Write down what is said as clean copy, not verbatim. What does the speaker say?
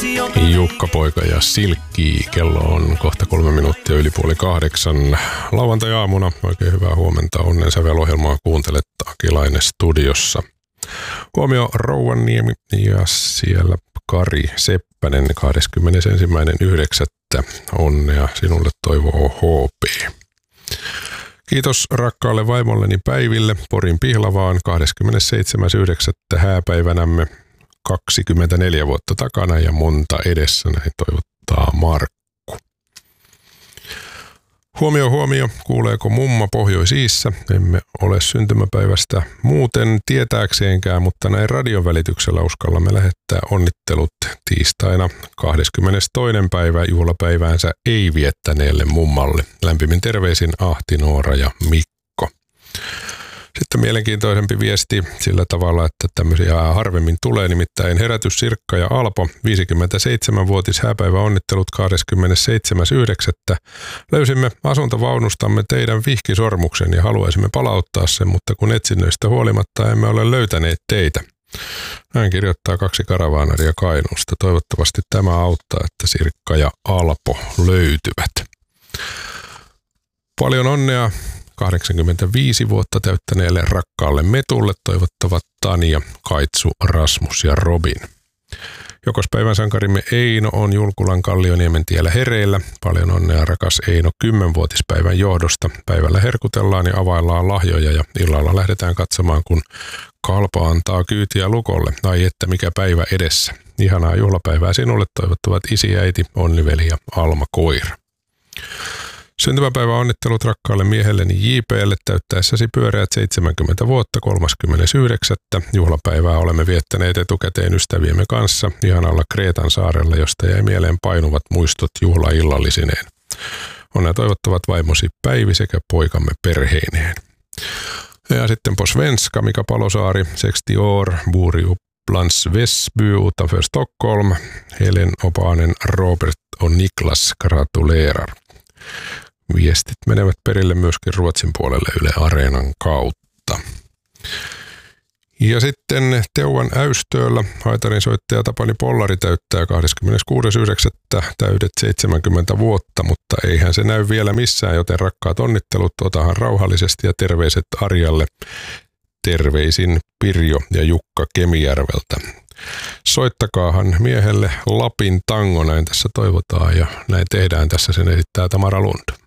Jukka Poika ja Silkki. Kello on kohta 3 minuuttia yli 7:30 lauantai-aamuna. Oikein hyvää huomenta. Onnen sävelohjelmaa kuuntelet Akilainen studiossa. Huomio Rouvanniemi ja siellä Kari Seppänen 21.9. Onnea sinulle toivoo HP. Kiitos rakkaalle vaimolleni Päiville Porin Pihlavaan 27.9. hääpäivänämme. 24 vuotta takana ja monta edessä, näin toivottaa Markku. Huomio, kuuleeko mumma Pohjois-Iissä? Emme ole syntymäpäivästä muuten tietääkseenkään, mutta näin radion välityksellä uskallamme lähettää onnittelut tiistaina 22. päivä juhlapäiväänsä ei viettäneelle mummalle. Lämpimin terveisin Ahti, Noora ja Mikko. Sitten mielenkiintoisempi viesti sillä tavalla, että tämmöisiä harvemmin tulee, nimittäin Herätys Sirkka ja Alpo, 57-vuotis hääpäivä onnittelut 27.9. Löysimme asuntovaunustamme teidän vihkisormuksen ja haluaisimme palauttaa sen, mutta kun etsinnöistä huolimatta emme ole löytäneet teitä. Näin kirjoittaa 2 karavaanaria Kainuusta. Toivottavasti tämä auttaa, että Sirkka ja Alpo löytyvät. Paljon onnea 85 vuotta täyttäneelle rakkaalle Metulle toivottavat Tania, Kaitsu, Rasmus ja Robin. Jokospäivän sankarimme Eino on Julkulan Kallioniemen tiellä hereillä. Paljon onnea rakas Eino 10-vuotispäivän johdosta. Päivällä herkutellaan ja availlaan lahjoja ja illalla lähdetään katsomaan, kun Kalpa antaa kyytiä lukolle. Ai että mikä päivä edessä. Ihanaa juhlapäivää sinulle toivottavat isi, äiti, Onniveli ja Alma Koira. Syntymäpäivä onnittelut rakkaalle miehelleni JP:lle täyttäessäsi pyöreät 70 vuotta 39. Juhlapäivää olemme viettäneet etukäteen ystäviemme kanssa ihanalla Kreetan saarella, josta jäi mieleen painuvat muistot juhlaillallisineen. Onnea toivottavat vaimosi Päivi sekä poikamme perheineen. Ja sitten på svenska Mika Palosaari, 60 år, bor i Upplands Väsby utanför Stockholm. Helen Opanen, Robert och Niklas gratulerar. Viestit menevät perille myöskin Ruotsin puolelle Yle Areenan kautta. Ja sitten Teuvan Äystööllä haitarinsoittaja Tapani Pollari täyttää 26.9. täydet 70 vuotta, mutta eihän se näy vielä missään, joten rakkaat onnittelut, otahan rauhallisesti ja terveiset Arjalle. Terveisin Pirjo ja Jukka Kemijärveltä. Soittakaahan miehelle Lapin tango, näin tässä toivotaan ja näin tehdään. Tässä sen esittää Tamara Lund.